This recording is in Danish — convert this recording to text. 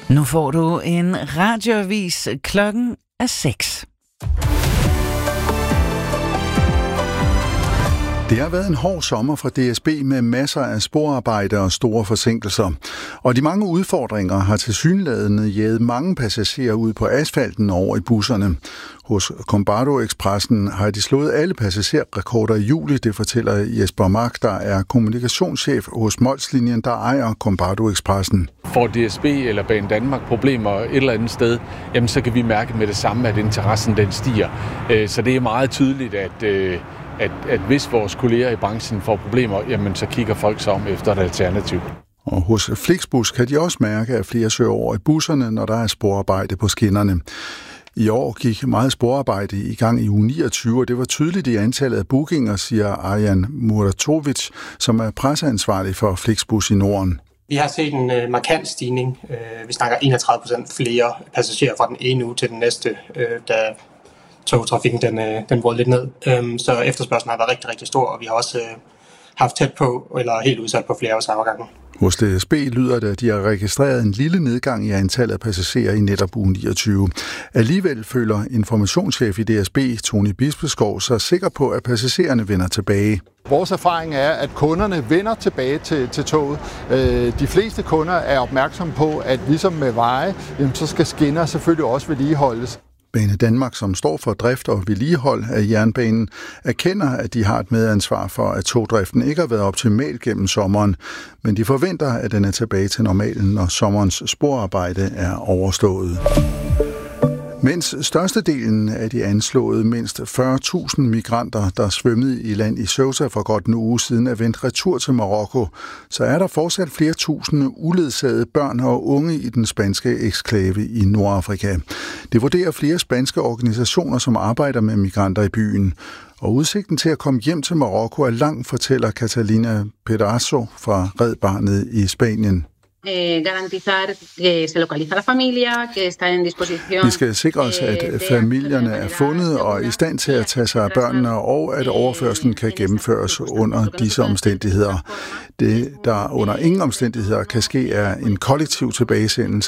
Nu får du en radioavis. Klokken er 6. Det har været en hård sommer for DSB med masser af sporarbejde og store forsinkelser. Og de mange udfordringer har tilsyneladende jaget mange passagerer ud på asfalten over i busserne. Hos Combardo Expressen har de slået alle passagerrekorder i juli, det fortæller Jesper Mark, der er kommunikationschef hos Molslinjen, der ejer Combardo Expressen. Får DSB eller Banedanmark problemer et eller andet sted, jamen så kan vi mærke med det samme, at interessen den stiger. Så det er meget tydeligt, at hvis vores kolleger i branchen får problemer, jamen så kigger folk sig om efter et alternativ. Og hos Flixbus kan de også mærke, at flere søger over i busserne, når der er sporarbejde på skinnerne. I år gik meget sporarbejde i gang i uge 29, og det var tydeligt i antallet af bookinger, siger Arjan Muratovic, som er presseansvarlig for Flixbus i Norden. Vi har set en markant stigning. Vi snakker 31% flere passagerer fra den ene uge til den næste, da togtrafikken den brød lidt ned. Så efterspørgslen har været rigtig, rigtig stor, og vi har også haft tæt på, eller helt udsat på flere afgange. Hos DSB lyder det, at de har registreret en lille nedgang i antallet af passagerer i netop uge 29. Alligevel føler informationschef i DSB, Tony Bispeskov, sig sikker på, at passagererne vender tilbage. Vores erfaring er, at kunderne vender tilbage til toget. De fleste kunder er opmærksomme på, at ligesom med veje, så skal skinner selvfølgelig også vedligeholdes. Banedanmark, som står for drift og vedligehold af jernbanen, erkender, at de har et medansvar for, at togdriften ikke har været optimal gennem sommeren, men de forventer, at den er tilbage til normalen, når sommerens sporarbejde er overstået. Mens størstedelen af de anslåede mindst 40.000 migranter, der svømmede i land i Ceuta for godt en uge siden, er vendt retur til Marokko, så er der fortsat flere tusinde uledsagede børn og unge i den spanske eksklave i Nordafrika. Det vurderer flere spanske organisationer, som arbejder med migranter i byen. Og udsigten til at komme hjem til Marokko er lang, fortæller Catalina Pedrazo fra Red Barnet i Spanien. Vi skal sikre os, at familierne er fundet og i stand til at tage sig af børnene, og at overførslen kan gennemføres under disse omstændigheder. Det, der under ingen omstændigheder kan ske, er en kollektiv tilbagesendelse